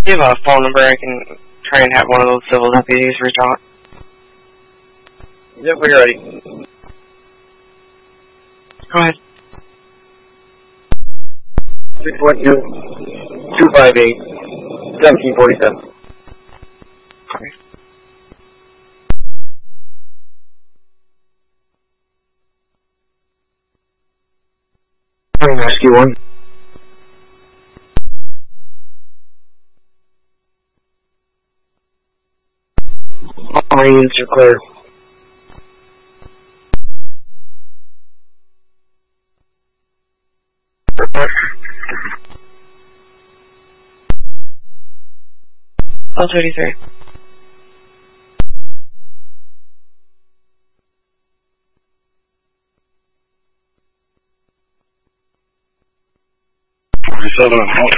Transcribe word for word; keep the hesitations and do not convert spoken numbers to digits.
Do you have a phone number I can try and have one of those civil deputies reach out? Yep, we're ready. Go ahead. six one two, two five eight, one seven four seven. Okay. Rescue one. All units are clear. L thirty-three. Seven.